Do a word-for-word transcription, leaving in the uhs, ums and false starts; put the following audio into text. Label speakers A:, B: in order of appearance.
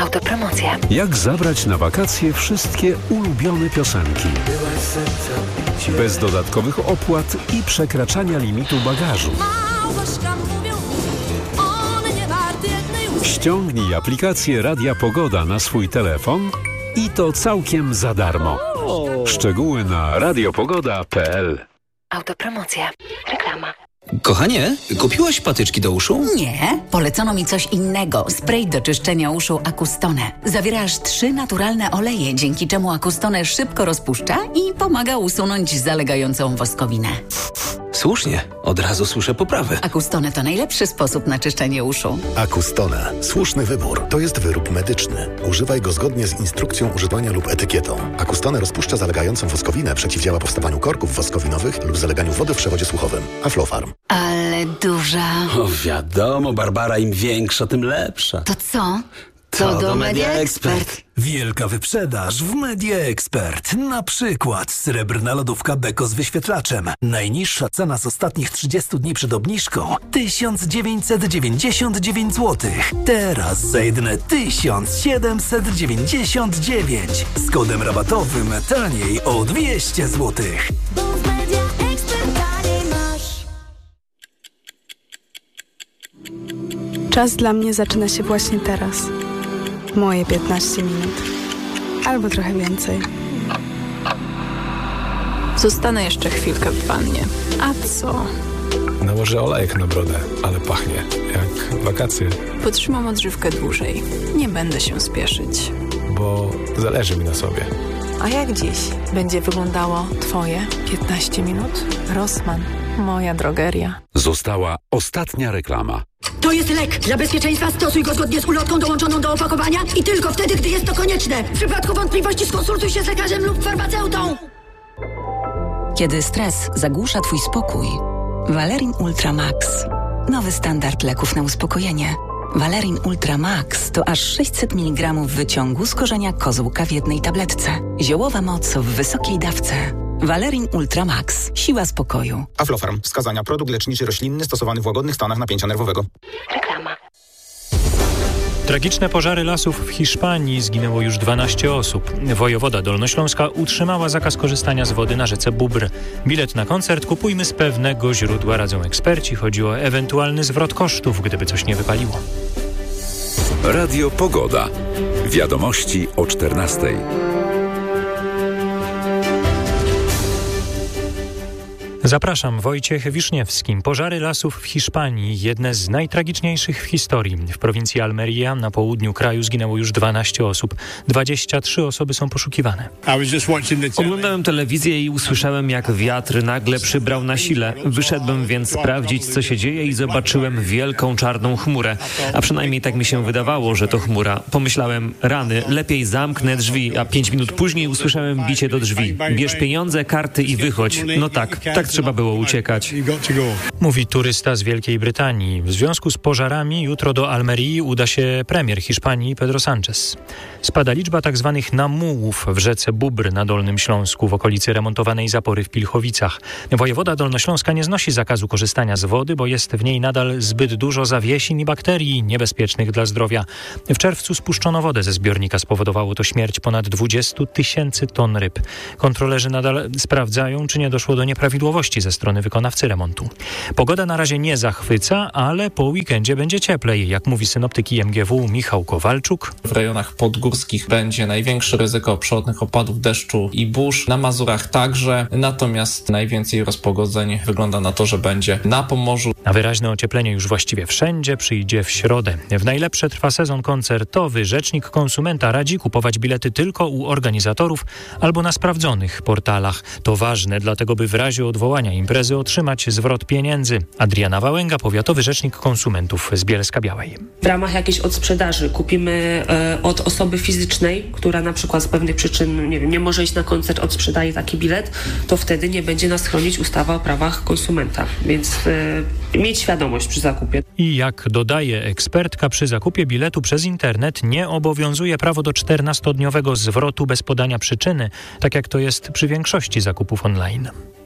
A: Autopromocja.
B: Jak zabrać na wakacje wszystkie ulubione piosenki? Bez dodatkowych opłat i przekraczania limitu bagażu. Ściągnij aplikację Radia Pogoda na swój telefon i to całkiem za darmo. Szczegóły na radiopogoda kropka p l.
A: Autopromocja. Reklama.
C: Kochanie, kupiłaś patyczki do uszu?
D: Nie, polecono mi coś innego. Spray do czyszczenia uszu Acustone. Zawiera aż trzy naturalne oleje, dzięki czemu Acustone szybko rozpuszcza i pomaga usunąć zalegającą woskowinę.
C: Słusznie, od razu słyszę poprawy.
D: Acustone to najlepszy sposób na czyszczenie uszu.
E: Acustone. Słuszny wybór. To jest wyrób medyczny. Używaj go zgodnie z instrukcją używania lub etykietą. Acustone rozpuszcza zalegającą woskowinę, przeciwdziała powstawaniu korków woskowinowych lub zaleganiu wody w przewodzie słuchowym. Aflofarm.
D: Ale duża.
C: O, wiadomo, Barbara, im większa, tym lepsza.
D: To co? To, to do Media Expert.
F: Wielka wyprzedaż w Media Expert. Na przykład srebrna lodówka Beko z wyświetlaczem. Najniższa cena z ostatnich trzydziestu dni przed obniżką tysiąc dziewięćset dziewięćdziesiąt dziewięć złotych. Teraz za jedyne tysiąc siedemset dziewięćdziesiąt dziewięć. Z kodem rabatowym taniej o dwieście złotych.
G: Czas dla mnie zaczyna się właśnie teraz. Moje piętnaście minut. Albo trochę więcej.
H: Zostanę jeszcze chwilkę w wannie. A co?
I: Nałożę olejek na brodę, ale pachnie jak wakacje.
H: Potrzymam odżywkę dłużej. Nie będę się spieszyć.
I: Bo zależy mi na sobie.
J: A jak dziś będzie wyglądało Twoje piętnaście minut? Rossmann, moja drogeria.
B: Została ostatnia reklama.
K: To jest lek. Dla bezpieczeństwa stosuj go zgodnie z ulotką dołączoną do opakowania i tylko wtedy, gdy jest to konieczne. W przypadku wątpliwości skonsultuj się z lekarzem lub farmaceutą.
D: Kiedy stres zagłusza Twój spokój, Valerin Ultra Max. Nowy standard leków na uspokojenie. Valerin Ultra Max to aż sześćset miligramów wyciągu z korzenia kozłka w jednej tabletce. Ziołowa moc w wysokiej dawce. Valerin Ultra Max. Siła spokoju.
L: Aflofarm. Wskazania. Produkt leczniczy roślinny stosowany w łagodnych stanach napięcia nerwowego.
A: Reklama.
M: Tragiczne pożary lasów w Hiszpanii. Zginęło już dwanaście osób. Wojewoda Dolnośląska utrzymała zakaz korzystania z wody na rzece Bóbr. Bilet na koncert kupujmy z pewnego źródła, radzą eksperci. Chodzi o ewentualny zwrot kosztów, gdyby coś nie wypaliło.
B: Radio Pogoda. Wiadomości o czternastej.
M: Zapraszam, Wojciech Wiszniewski. Pożary lasów w Hiszpanii, jedne z najtragiczniejszych w historii. W prowincji Almeria na południu kraju zginęło już dwanaście osób. dwadzieścia trzy osoby są poszukiwane.
N: Oglądałem telewizję i usłyszałem, jak wiatr nagle przybrał na sile. Wyszedłem więc sprawdzić, co się dzieje i zobaczyłem wielką czarną chmurę. A przynajmniej tak mi się wydawało, że to chmura. Pomyślałem, rany, lepiej zamknę drzwi, a pięć minut później usłyszałem bicie do drzwi. Bierz pieniądze, karty i wychodź. No tak, tak trzeba było uciekać.
M: Mówi turysta z Wielkiej Brytanii. W związku z pożarami jutro do Almerii uda się premier Hiszpanii Pedro Sánchez. Spada liczba tzw. namułów w rzece Bóbr na Dolnym Śląsku w okolicy remontowanej zapory w Pilchowicach. Wojewoda Dolnośląska nie znosi zakazu korzystania z wody, bo jest w niej nadal zbyt dużo zawiesin i bakterii niebezpiecznych dla zdrowia. W czerwcu spuszczono wodę ze zbiornika. Spowodowało to śmierć ponad dwudziestu tysięcy ton ryb. Kontrolerzy nadal sprawdzają, czy nie doszło do nieprawidłowości ze strony wykonawcy remontu. Pogoda na razie nie zachwyca, ale po weekendzie będzie cieplej, jak mówi synoptyk I M G W Michał Kowalczuk.
O: W rejonach podgórskich będzie największe ryzyko przelotnych opadów deszczu i burz, na Mazurach także, natomiast najwięcej rozpogodzeń wygląda na to, że będzie na Pomorzu.
M: A wyraźne ocieplenie już właściwie wszędzie przyjdzie w środę. W najlepsze trwa sezon koncertowy. Rzecznik konsumenta radzi kupować bilety tylko u organizatorów albo na sprawdzonych portalach. To ważne, dlatego by w razie odwołania imprezy otrzymać zwrot pieniędzy. Adriana Wałęga, powiatowy rzecznik konsumentów z Bielska-Białej.
P: W ramach jakiejś odsprzedaży kupimy e, od osoby fizycznej, która na przykład z pewnych przyczyn nie wiem, nie może iść na koncert, odsprzedaje taki bilet, to wtedy nie będzie nas chronić ustawa o prawach konsumenta. Więc e, mieć świadomość przy zakupie.
M: I jak dodaje ekspertka, przy zakupie biletu przez internet nie obowiązuje prawo do czternastodniowego zwrotu bez podania przyczyny, tak jak to jest przy większości zakupów online.